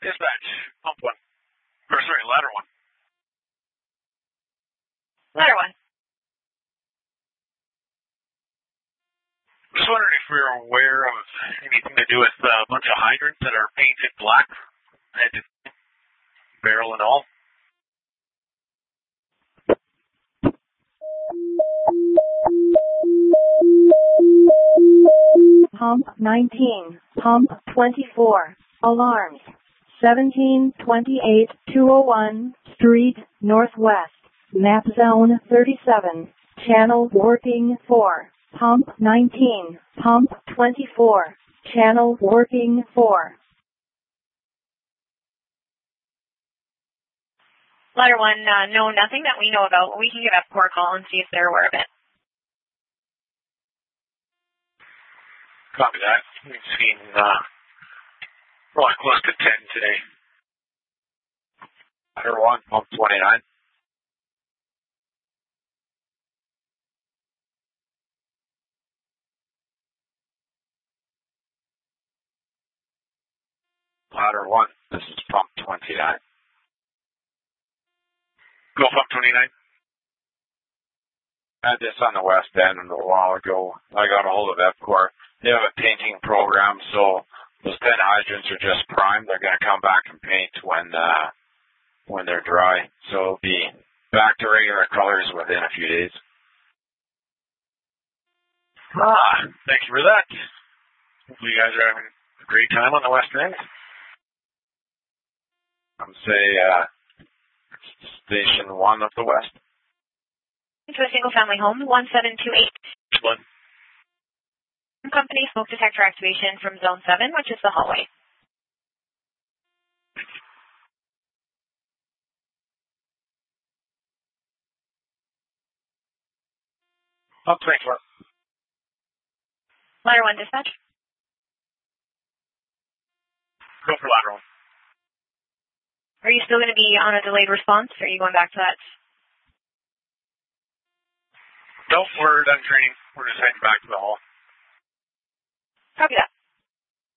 Dispatch, pump one. Or sorry, ladder one. Ladder one. Just wondering if you're aware of anything to do with a bunch of hydrants that are painted black, head to barrel and all. Pump 19, pump 24, alarms. 1728 201 Street, Northwest, map zone 37, channel working 4, pump 19, pump 24, channel working 4. Ladder one, no, nothing that we know about. We can give EPCOR a call and see if they're aware of it. Copy that. We've seen probably close to 10 today. Ladder one, pump 29. Ladder one, this is pump 29. Go pump 29. I had this on the west end a while ago. I got a hold of EPCOR. They have a painting program, so those 10 hydrants are just primed. They're going to come back and paint when they're dry. So it'll be back to regular colors within a few days. Thank you for that. Hopefully you guys are having a great time on the west end. I'm station 1 of the west. To a single-family home, 1728. One. Company smoke detector activation from zone 7, which is the hallway. Pump 24. Ladder one, dispatch. Go for lateral. Are you still going to be on a delayed response, or are you going back to that? Nope, we're done training. We're just heading back to the hall. Copy that.